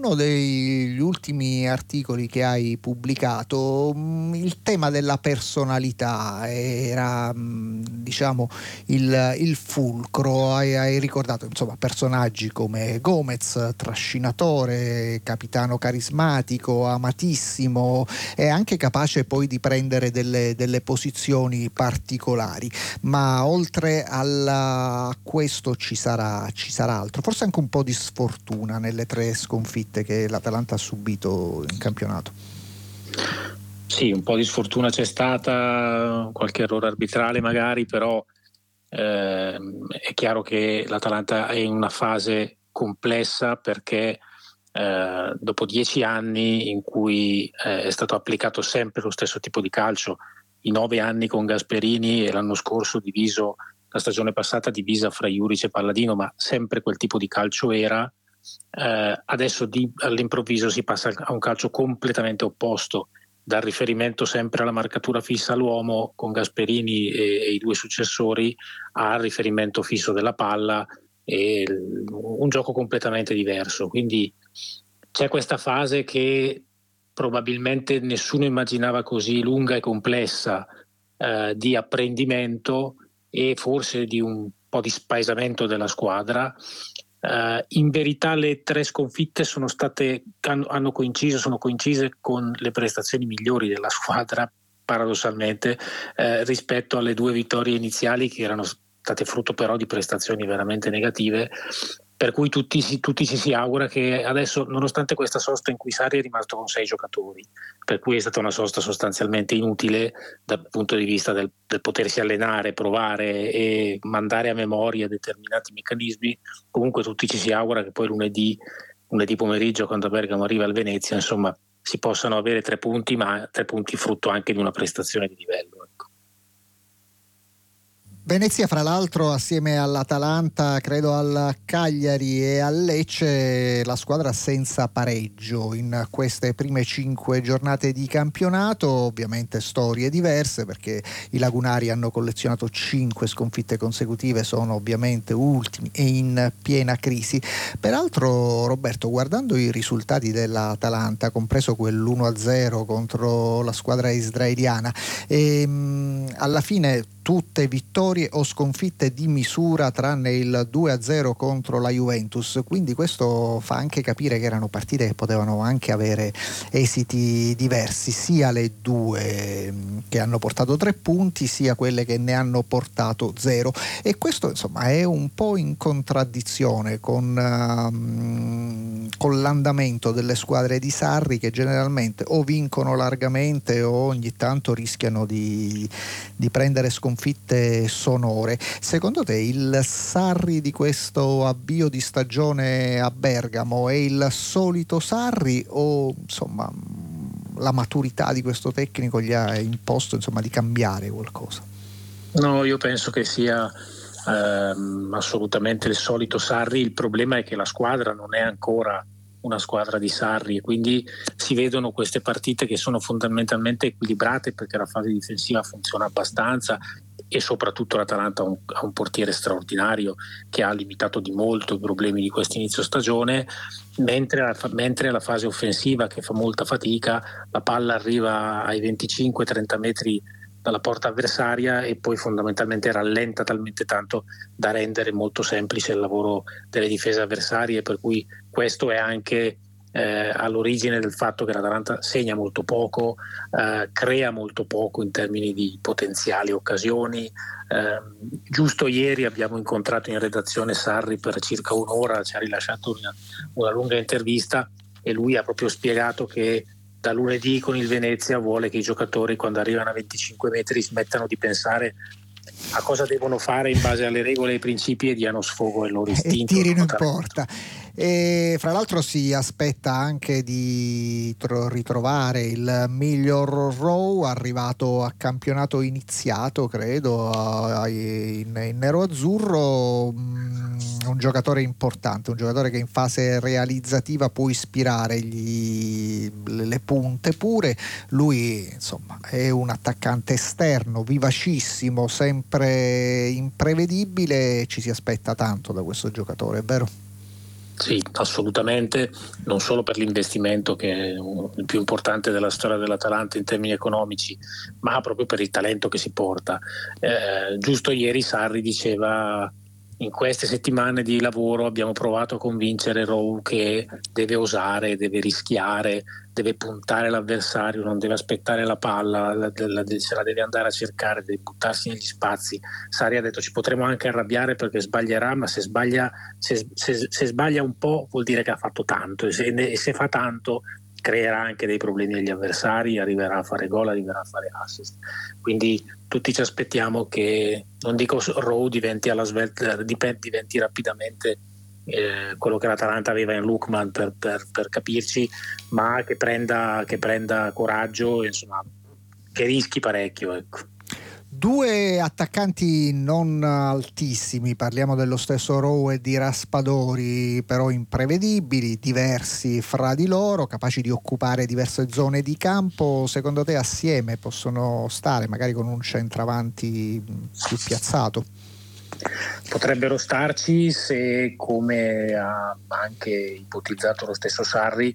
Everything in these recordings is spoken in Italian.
uno degli ultimi articoli che hai pubblicato, il tema della personalità era, diciamo, il fulcro. Hai ricordato, insomma, personaggi come Gomez, trascinatore, capitano carismatico, amatissimo e anche capace poi di prendere delle posizioni particolari. Ma oltre a questo ci sarà altro, forse anche un po' di sfortuna nelle 3 sconfitte che l'Atalanta ha subito in campionato. Sì, un po' di sfortuna c'è stata, qualche errore arbitrale magari, però è chiaro che l'Atalanta è in una fase complessa perché dopo 10 anni in cui è stato applicato sempre lo stesso tipo di calcio, i 9 anni con Gasperini e l'anno scorso diviso, la stagione passata divisa fra Juric e Palladino, ma sempre quel tipo di calcio era. Adesso all'improvviso si passa a un calcio completamente opposto, dal riferimento sempre alla marcatura fissa all'uomo con Gasperini e i 2 successori, al riferimento fisso della palla e un gioco completamente diverso. Quindi c'è questa fase che probabilmente nessuno immaginava così lunga e complessa, di apprendimento e forse di un po' di spaesamento della squadra. In verità le 3 sconfitte sono coincise con le prestazioni migliori della squadra, paradossalmente, rispetto alle 2 vittorie iniziali che erano state frutto però di prestazioni veramente negative, per cui tutti si augura che adesso, nonostante questa sosta in cui Sarri è rimasto con 6 giocatori, per cui è stata una sosta sostanzialmente inutile dal punto di vista del potersi allenare, provare e mandare a memoria determinati meccanismi, comunque tutti ci si augura che poi lunedì pomeriggio, quando Bergamo arriva al Venezia, insomma, si possano avere 3 punti, ma 3 punti frutto anche di una prestazione di livello, ecco. Venezia, fra l'altro, assieme all'Atalanta, credo al Cagliari e al Lecce, la squadra senza pareggio in queste prime 5 giornate di campionato. Ovviamente storie diverse, perché i lagunari hanno collezionato 5 sconfitte consecutive, sono ovviamente ultimi e in piena crisi. Peraltro, Roberto, guardando i risultati dell'Atalanta, compreso quell'1-0 contro la squadra israeliana, alla fine tutte vittorie o sconfitte di misura, tranne il 2-0 contro la Juventus, quindi questo fa anche capire che erano partite che potevano anche avere esiti diversi, sia le 2 che hanno portato 3 punti, sia quelle che ne hanno portato 0, e questo insomma è un po' in contraddizione con l'andamento delle squadre di Sarri, che generalmente o vincono largamente o ogni tanto rischiano di prendere sconfitte sonore. Secondo te il Sarri di questo avvio di stagione a Bergamo è il solito Sarri, o insomma la maturità di questo tecnico gli ha imposto insomma di cambiare qualcosa? No, io penso che sia assolutamente il solito Sarri. Il problema è che la squadra non è ancora una squadra di Sarri e quindi si vedono queste partite che sono fondamentalmente equilibrate, perché la fase difensiva funziona abbastanza e soprattutto l'Atalanta ha un portiere straordinario che ha limitato di molto i problemi di questo inizio stagione, mentre la fase offensiva, che fa molta fatica, la palla arriva ai 25-30 metri dalla porta avversaria e poi fondamentalmente rallenta talmente tanto da rendere molto semplice il lavoro delle difese avversarie, per cui questo è anche all'origine del fatto che l'Atalanta segna molto poco, crea molto poco in termini di potenziali occasioni. Giusto ieri abbiamo incontrato in redazione Sarri per circa un'ora, ci ha rilasciato una lunga intervista e lui ha proprio spiegato che da lunedì con il Venezia vuole che i giocatori, quando arrivano a 25 metri, smettano di pensare a cosa devono fare in base alle regole e ai principi e diano sfogo ai loro istinti. E tirino in porta. E fra l'altro si aspetta anche di ritrovare il miglior Rowe, arrivato a campionato iniziato, credo, in nero-azzurro, un giocatore importante, un giocatore che in fase realizzativa può ispirare le punte pure. Lui insomma è un attaccante esterno, vivacissimo, sempre imprevedibile, ci si aspetta tanto da questo giocatore, è vero? Sì, assolutamente, non solo per l'investimento che è il più importante della storia dell'Atalanta in termini economici, ma proprio per il talento che si porta. Giusto ieri Sarri diceva: in queste settimane di lavoro abbiamo provato a convincere Rowe che deve osare, deve rischiare, deve puntare l'avversario, non deve aspettare la palla, se la deve andare a cercare, deve buttarsi negli spazi. Sarri ha detto: ci potremo anche arrabbiare perché sbaglierà, ma se sbaglia un po' vuol dire che ha fatto tanto, e se fa tanto creerà anche dei problemi agli avversari, arriverà a fare gol, arriverà a fare assist. Quindi tutti ci aspettiamo che, non dico Rowe diventi alla svelta, diventi rapidamente quello che l'Atalanta aveva in Lookman, per capirci, ma che prenda coraggio, insomma, che rischi parecchio, ecco. Due attaccanti non altissimi, parliamo dello stesso Rowe e di Raspadori, però imprevedibili, diversi fra di loro, capaci di occupare diverse zone di campo. Secondo te assieme possono stare, magari con un centravanti più piazzato? Potrebbero starci se, come ha anche ipotizzato lo stesso Sarri,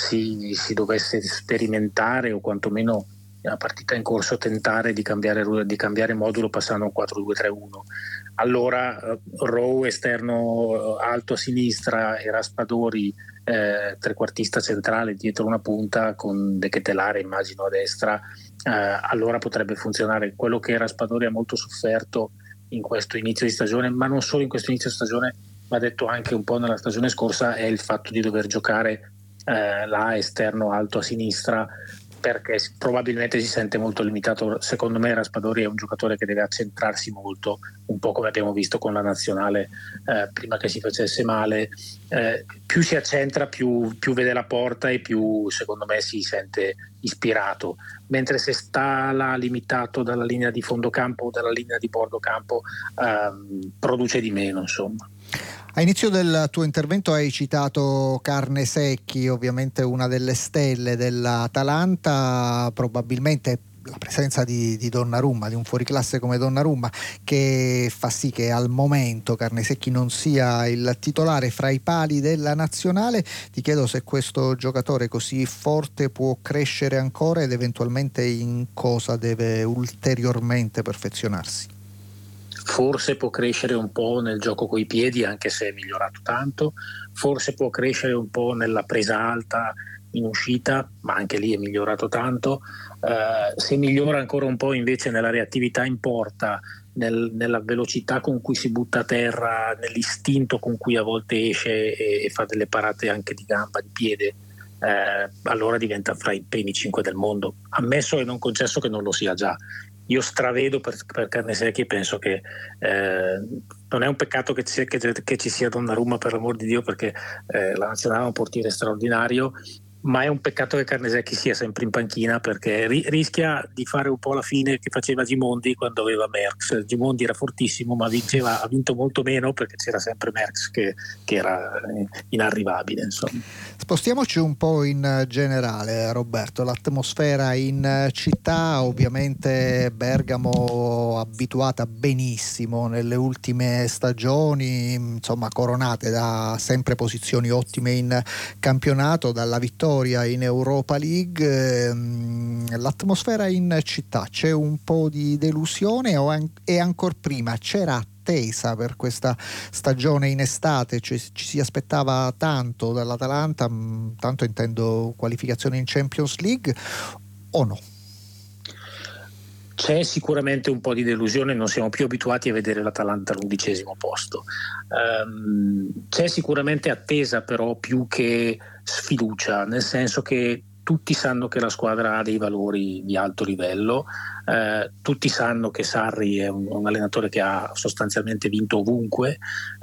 si dovesse sperimentare, o quantomeno la partita in corso tentare di cambiare modulo passando a un 4-2-3-1. Allora Rowe esterno alto a sinistra e Raspadori trequartista centrale dietro una punta, con De Ketelaere immagino a destra, allora potrebbe funzionare. Quello che Raspadori ha molto sofferto in questo inizio di stagione, ma non solo in questo inizio di stagione, ma detto anche un po' nella stagione scorsa, è il fatto di dover giocare là esterno alto a sinistra, perché probabilmente si sente molto limitato. Secondo me Raspadori è un giocatore che deve accentrarsi molto, un po' come abbiamo visto con la nazionale prima che si facesse male. Più si accentra, più vede la porta e più, secondo me, si sente ispirato, mentre se sta là limitato dalla linea di fondo campo o dalla linea di bordo campo, produce di meno, insomma. A inizio del tuo intervento hai citato Carnesecchi, ovviamente una delle stelle dell'Atalanta, probabilmente la presenza di Donnarumma, di un fuoriclasse come Donnarumma, che fa sì che al momento Carnesecchi non sia il titolare fra i pali della nazionale. Ti chiedo se questo giocatore così forte può crescere ancora ed eventualmente in cosa deve ulteriormente perfezionarsi. Forse può crescere un po' nel gioco coi piedi, anche se è migliorato tanto. Forse può crescere un po' nella presa alta in uscita, ma anche lì è migliorato tanto. Se migliora ancora un po' invece nella reattività in porta, nella velocità con cui si butta a terra, nell'istinto con cui a volte esce e fa delle parate anche di gamba, di piede, allora diventa fra i primi 5 del mondo, ammesso e non concesso che non lo sia già. Io stravedo per Carnesecchi e penso che non è un peccato che ci sia Donnarumma, per l'amor di Dio, perché la nazionale ha un portiere straordinario, ma è un peccato che Carnesecchi sia sempre in panchina, perché rischia di fare un po' la fine che faceva Gimondi quando aveva Merckx. Gimondi era fortissimo, ma ha vinto molto meno perché c'era sempre Merckx che era inarrivabile, insomma. Spostiamoci un po' in generale, Roberto, l'atmosfera in città, ovviamente Bergamo abituata benissimo nelle ultime stagioni, insomma coronate da sempre posizioni ottime in campionato, dalla vittoria in Europa League. L'atmosfera in città, c'è un po' di delusione e ancor prima c'era attesa per questa stagione in estate, cioè ci si aspettava tanto dall'Atalanta, tanto intendo qualificazione in Champions League, o no? C'è sicuramente un po' di delusione, non siamo più abituati a vedere l'Atalanta all'11° posto. C'è sicuramente attesa, però più che sfiducia, nel senso che tutti sanno che la squadra ha dei valori di alto livello, tutti sanno che Sarri è un allenatore che ha sostanzialmente vinto ovunque.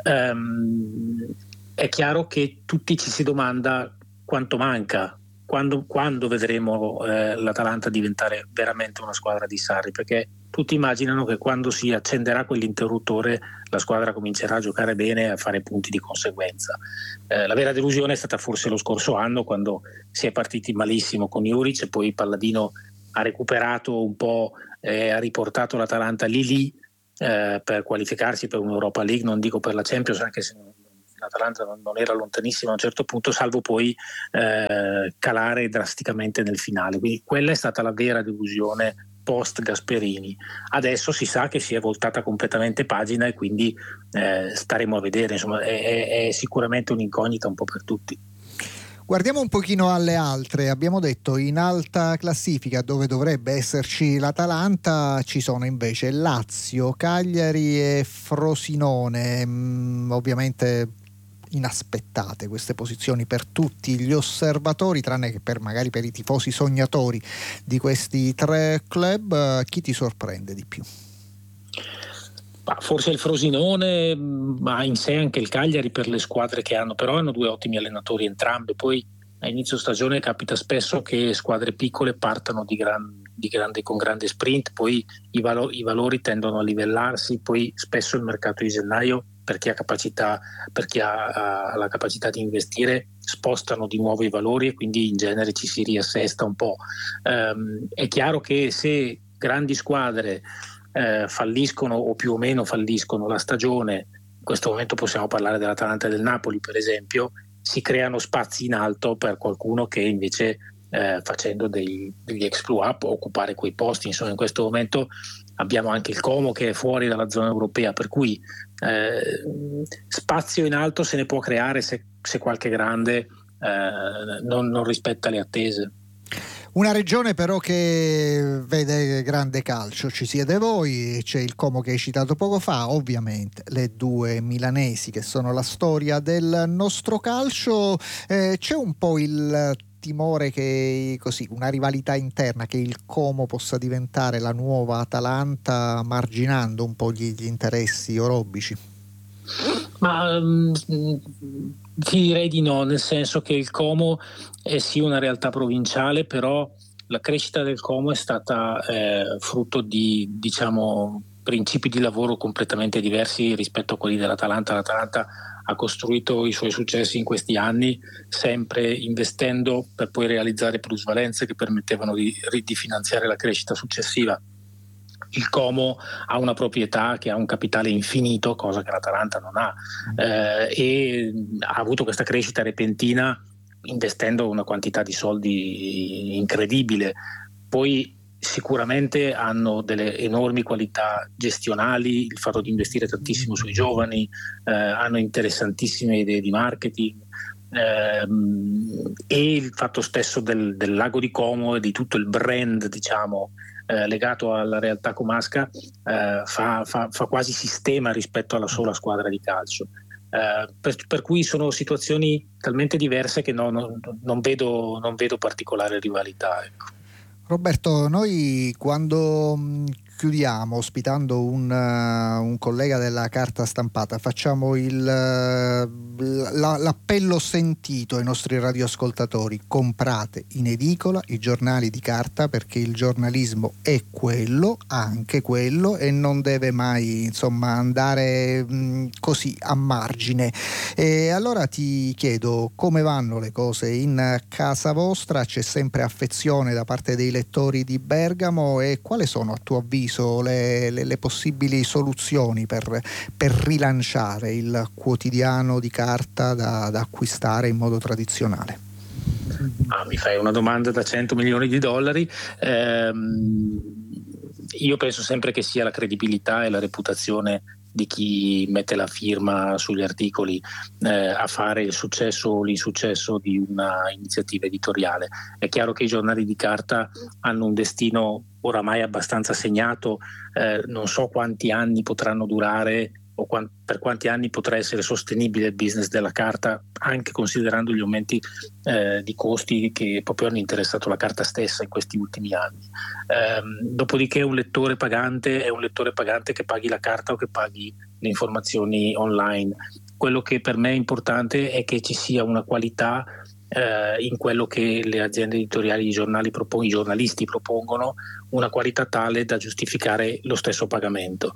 È chiaro che tutti ci si domanda quanto manca. Quando vedremo l'Atalanta diventare veramente una squadra di Sarri, perché tutti immaginano che quando si accenderà quell'interruttore la squadra comincerà a giocare bene e a fare punti di conseguenza. La vera delusione è stata forse lo scorso anno, quando si è partiti malissimo con Juric e poi Palladino ha recuperato un po', ha riportato l'Atalanta lì per qualificarsi per un'Europa League, non dico per la Champions, anche se l'Atalanta non era lontanissima a un certo punto, salvo poi calare drasticamente nel finale. Quindi quella è stata la vera delusione post Gasperini. Adesso si sa che si è voltata completamente pagina e quindi staremo a vedere, insomma è sicuramente un'incognita un po' per tutti. Guardiamo un pochino alle altre. Abbiamo detto in alta classifica, dove dovrebbe esserci l'Atalanta, ci sono invece Lazio, Cagliari e Frosinone. Ovviamente inaspettate queste posizioni per tutti gli osservatori, tranne che magari per i tifosi sognatori di questi tre club. Chi ti sorprende di più? Forse il Frosinone, ma in sé anche il Cagliari per le squadre che hanno, però hanno due ottimi allenatori entrambi. Poi a inizio stagione capita spesso che squadre piccole partano con grande sprint, poi i valori tendono a livellarsi, poi spesso il mercato di gennaio, per chi ha la capacità di investire, spostano di nuovo i valori e quindi in genere ci si riassesta un po'. È chiaro che se grandi squadre falliscono o più o meno falliscono la stagione, in questo momento possiamo parlare dell'Atalanta e del Napoli per esempio, si creano spazi in alto per qualcuno che invece facendo degli exploit può occupare quei posti. Insomma, in questo momento abbiamo anche il Como che è fuori dalla zona europea, per cui spazio in alto se ne può creare se qualche grande non rispetta le attese. Una regione però che vede grande calcio, ci siete voi, c'è il Como che hai citato poco fa, ovviamente le due milanesi che sono la storia del nostro calcio. C'è un po' il timore che così una rivalità interna, che il Como possa diventare la nuova Atalanta, marginando un po' gli interessi orobici? Ma ti direi di no, nel senso che il Como è sì una realtà provinciale, però la crescita del Como è stata frutto di, diciamo, principi di lavoro completamente diversi rispetto a quelli dell'Atalanta. L'Atalanta ha costruito i suoi successi in questi anni sempre investendo per poi realizzare plusvalenze che permettevano di finanziare la crescita successiva. Il Como ha una proprietà che ha un capitale infinito, cosa che l'Atalanta non ha, e ha avuto questa crescita repentina investendo una quantità di soldi incredibile. Poi sicuramente hanno delle enormi qualità gestionali, il fatto di investire tantissimo sui giovani, hanno interessantissime idee di marketing, e il fatto stesso del lago di Como e di tutto il brand, diciamo, legato alla realtà comasca, fa quasi sistema rispetto alla sola squadra di calcio. Per cui sono situazioni talmente diverse che non vedo particolare rivalità, ecco. Roberto, noi quando chiudiamo ospitando un collega della carta stampata, facciamo l'appello sentito ai nostri radioascoltatori: comprate in edicola i giornali di carta, perché il giornalismo è quello, anche quello, e non deve mai, insomma, andare così a margine. E allora ti chiedo come vanno le cose in casa vostra. C'è sempre affezione da parte dei lettori di Bergamo, e quali sono a tuo avviso le possibili soluzioni per rilanciare il quotidiano di carta da acquistare in modo tradizionale? Mi fai una domanda da $100 milioni. Io penso sempre che sia la credibilità e la reputazione di chi mette la firma sugli articoli a fare il successo o l'insuccesso di una iniziativa editoriale. È chiaro che i giornali di carta hanno un destino oramai abbastanza segnato, non so quanti anni potranno durare o per quanti anni potrà essere sostenibile il business della carta, anche considerando gli aumenti di costi che proprio hanno interessato la carta stessa in questi ultimi anni. Dopodiché un lettore pagante è un lettore pagante che paghi la carta o che paghi le informazioni online. Quello che per me è importante è che ci sia una qualità in quello che le aziende editoriali, i giornalisti propongono, una qualità tale da giustificare lo stesso pagamento.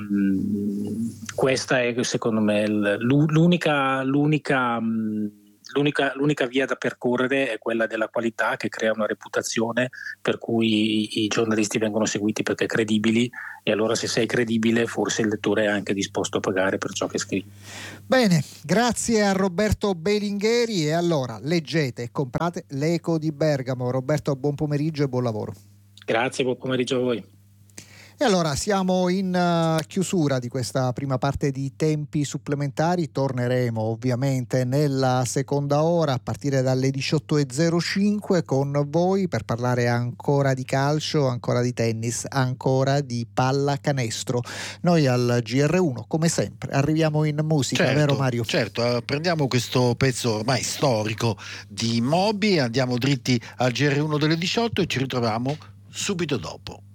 Questa è secondo me l'unica l'unica via da percorrere è quella della qualità, che crea una reputazione per cui i giornalisti vengono seguiti perché credibili, e allora se sei credibile forse il lettore è anche disposto a pagare per ciò che scrivi. Bene, grazie a Roberto Belingheri, e allora leggete e comprate L'Eco di Bergamo. Roberto, buon pomeriggio e buon lavoro. Grazie, buon pomeriggio a voi. E allora siamo in chiusura di questa prima parte di Tempi Supplementari. Torneremo ovviamente nella seconda ora a partire dalle 18.05 con voi per parlare ancora di calcio, ancora di tennis, ancora di pallacanestro. Noi al GR1 come sempre arriviamo in musica, certo, vero Mario? Certo, prendiamo questo pezzo ormai storico di Moby, andiamo dritti al GR1 delle 18 e ci ritroviamo subito dopo.